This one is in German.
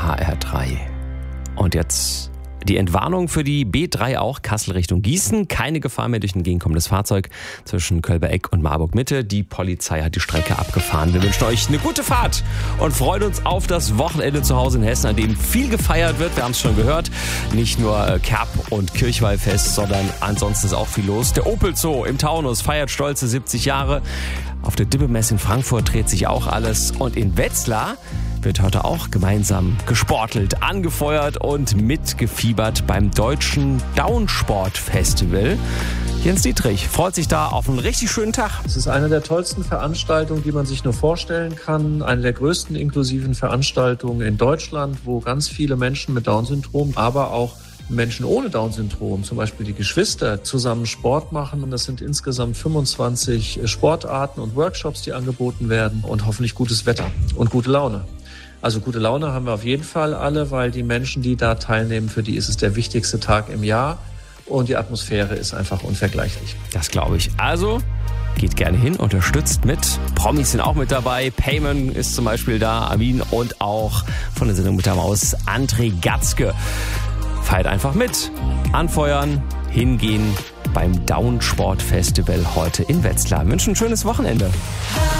HR3. Und jetzt die Entwarnung für die B3 auch, Kassel Richtung Gießen. Keine Gefahr mehr durch ein gegenkommendes Fahrzeug zwischen Kölber-Eck und Marburg-Mitte. Die Polizei hat die Strecke abgefahren. Wir wünschen euch eine gute Fahrt und freuen uns auf das Wochenende zu Hause in Hessen, an dem viel gefeiert wird. Wir haben es schon gehört. Nicht nur Kerb- und Kirchweihfest, sondern ansonsten ist auch viel los. Der Opel Zoo im Taunus feiert stolze 70 Jahre. Auf der Dippemesse in Frankfurt dreht sich auch alles. Und in Wetzlar wird heute auch gemeinsam gesportelt, angefeuert und mitgefiebert beim Deutschen Downsport-Festival. Jens Dietrich freut sich da auf einen richtig schönen Tag. Es ist eine der tollsten Veranstaltungen, die man sich nur vorstellen kann. Eine der größten inklusiven Veranstaltungen in Deutschland, wo ganz viele Menschen mit Down-Syndrom, aber auch Menschen ohne Down-Syndrom, zum Beispiel die Geschwister, zusammen Sport machen. Und das sind insgesamt 25 Sportarten und Workshops, die angeboten werden und hoffentlich gutes Wetter und gute Laune. Also gute Laune haben wir auf jeden Fall alle, weil die Menschen, die da teilnehmen, für die ist es der wichtigste Tag im Jahr und die Atmosphäre ist einfach unvergleichlich. Das glaube ich. Also geht gerne hin, unterstützt mit. Promis sind auch mit dabei. Payman ist zum Beispiel da, Armin und auch von der Sendung mit der Maus André Gatzke. Feiert einfach mit. Anfeuern, hingehen beim Downsport Festival heute in Wetzlar. Wir wünschen ein schönes Wochenende.